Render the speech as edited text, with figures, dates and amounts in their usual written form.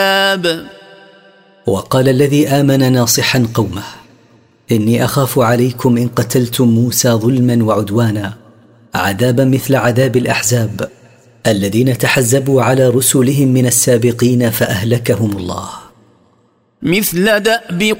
وقال الذي آمن ناصحا قومه: إني أخاف عليكم إن قتلتم موسى ظلما وعدوانا عذابا مثل عذاب الأحزاب الذين تحزبوا على رسلهم من السابقين فأهلكهم الله، مثل دأب